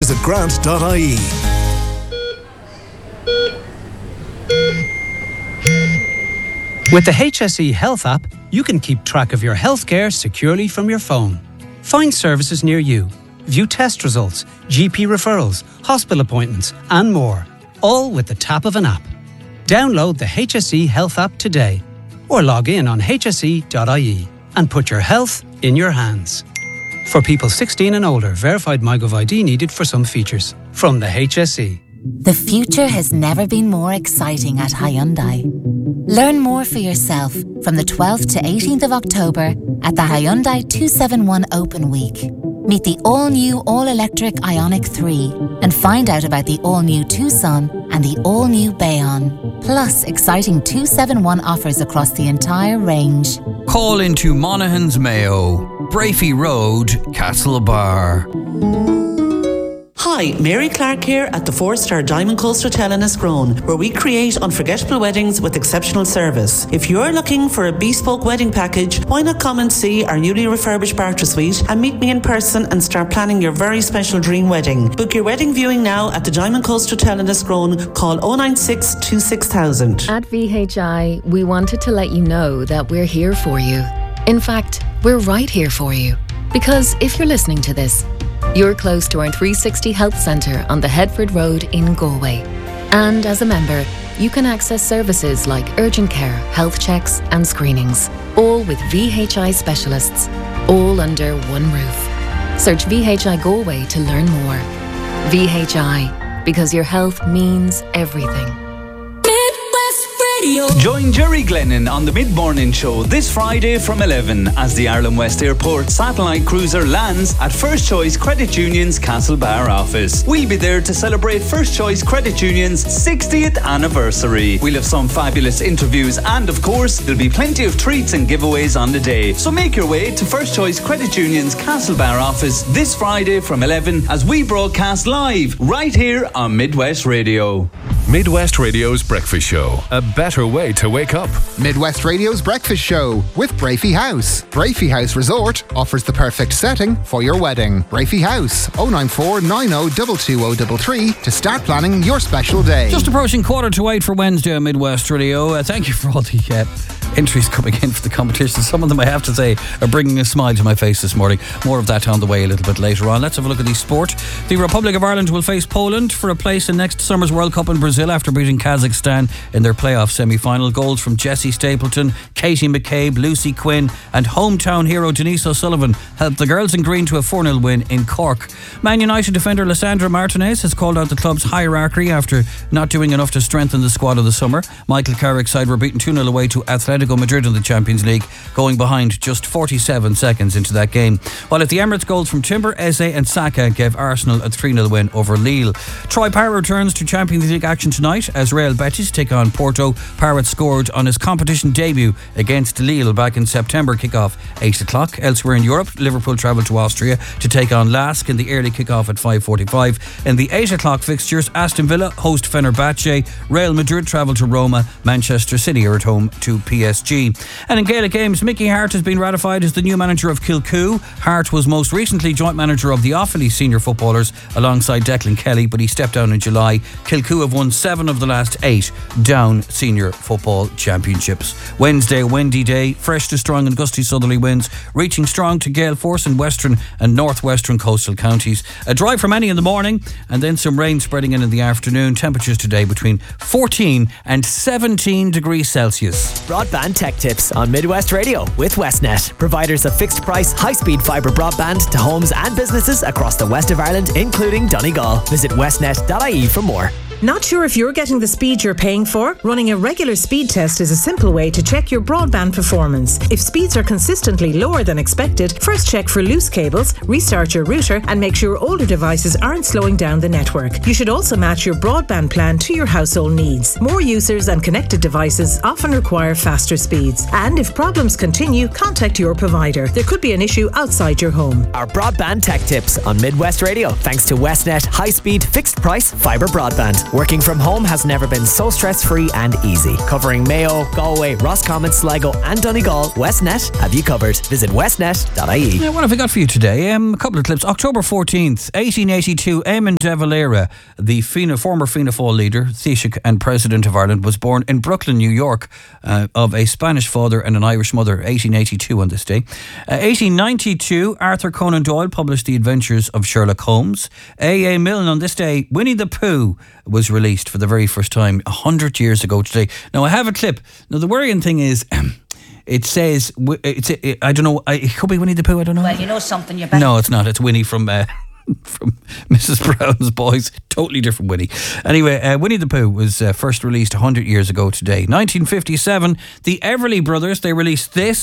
Visit grant.ie. With the HSE Health app, you can keep track of your healthcare securely from your phone. Find services near you, view test results, GP referrals, hospital appointments, and more, all with the tap of an app. Download the HSE Health app today, or log in on hse.ie and put your health in your hands. For people 16 and older, verified MyGov ID needed for some features. From the HSE. The future has never been more exciting at Hyundai. Learn more for yourself from the 12th to 18th of October at the Hyundai 271 Open Week. Meet the all-new all-electric Ioniq 3 and find out about the all-new Tucson and the all-new Bayon. Plus exciting 271 offers across the entire range. Call into Monaghan's Mayo, Brafey Road, Castlebar. Hi, Mary Clark here at the 4-star Diamond Coast Hotel in Escrone, where we create unforgettable weddings with exceptional service. If you're looking for a bespoke wedding package, why not come and see our newly refurbished Barter Suite and meet me in person and start planning your very special dream wedding. Book your wedding viewing now at the Diamond Coast Hotel in Escrone. Call 096 26000. At VHI, we wanted to let you know that we're here for you. In fact, we're right here for you. Because if you're listening to this, you're close to our 360 Health Centre on the Headford Road in Galway. And as a member, you can access services like urgent care, health checks and screenings, all with VHI specialists, all under one roof. Search VHI Galway to learn more. VHI, because your health means everything. Join Jerry Glennon on the Mid-Morning Show this Friday from 11 as the Ireland West Airport satellite cruiser lands at First Choice Credit Union's Castlebar office. We'll be there to celebrate First Choice Credit Union's 60th anniversary. We'll have some fabulous interviews and, of course, there'll be plenty of treats and giveaways on the day. So make your way to First Choice Credit Union's Castlebar office this Friday from 11 as we broadcast live right here on Midwest Radio. Midwest Radio's Breakfast Show. A better way to wake up. Midwest Radio's Breakfast Show with Brafey House. Brafey House Resort offers the perfect setting for your wedding. Brafey House, 094 90 22033 to start planning your special day. Just approaching 7:45 for Wednesday on Midwest Radio. Thank you for all the entries coming in for the competition. Some of them, I have to say, are bringing a smile to my face this morning. More of that on the way a little bit later on. Let's have a look at the sport. The Republic of Ireland will face Poland for a place in next summer's World Cup in Brazil after beating Kazakhstan in their playoff semi-final. Goals from Jessie Stapleton, Katie McCabe, Lucy Quinn and hometown hero Denise O'Sullivan helped the girls in green to a 4-0 win in Cork. Man United defender Lissandra Martinez has called out the club's hierarchy after not doing enough to strengthen the squad of the summer. Michael Carrick's side were beaten 2-0 away to Atletico Madrid in the Champions League, going behind just 47 seconds into that game. While at the Emirates, goals from Timber, Eze and Saka gave Arsenal a 3-0 win over Lille. Troy Parrott returns to Champions League action tonight as Real Betis take on Porto. Parrott scored on his competition debut against Lille back in September. Kick-off 8 o'clock. Elsewhere in Europe, Liverpool travel to Austria to take on Lask in the early kick-off at 5:45. In the 8 o'clock fixtures, Aston Villa host Fenerbahce, Real Madrid travel to Roma, Manchester City are at home to PSG. And in Gaelic games, Mickey Hart has been ratified as the new manager of Kilcoo. Hart was most recently joint manager of the Offaly senior footballers alongside Declan Kelly, but he stepped down in July. Kilcoo have won 7 of the last 8 down senior football championships. Wednesday, a windy day, fresh to strong and gusty southerly winds, reaching strong to gale force in western and northwestern coastal counties. A dry for many in the morning and then some rain spreading in the afternoon. Temperatures today between 14 and 17 degrees Celsius. Broadband tech tips on Midwest Radio with Westnet, providers of fixed price, high-speed fibre broadband to homes and businesses across the west of Ireland, including Donegal. Visit westnet.ie for more. Not sure if you're getting the speed you're paying for? Running a regular speed test is a simple way to check your broadband performance. If speeds are consistently lower than expected, first check for loose cables, restart your router and make sure older devices aren't slowing down the network. You should also match your broadband plan to your household needs. More users and connected devices often require faster speeds. And if problems continue, contact your provider. There could be an issue outside your home. Our broadband tech tips on Midwest Radio, thanks to Westnet high-speed fixed price fibre broadband. Working from home has never been so stress-free and easy. Covering Mayo, Galway, Roscommon, Sligo and Donegal, WestNet have you covered. Visit westnet.ie. Yeah, what have we got for you today? A couple of clips. October 14th, 1882, Eamon de Valera, the former Fianna Fáil leader, Taoiseach and President of Ireland, was born in Brooklyn, New York, of a Spanish father and an Irish mother. 1882 on this day. 1892, Arthur Conan Doyle published The Adventures of Sherlock Holmes. A.A. Milne on this day, Winnie the Pooh was released for the very first time 100 years ago today. Now, I have a clip. Now, the worrying thing is... It says, I don't know, it could be Winnie the Pooh, I don't know. Well, you know something, you better... No, it's not. It's Winnie from Mrs. Brown's Boys. Totally different Winnie. Anyway, Winnie the Pooh was first released 100 years ago today. 1957, the Everly Brothers, they released this.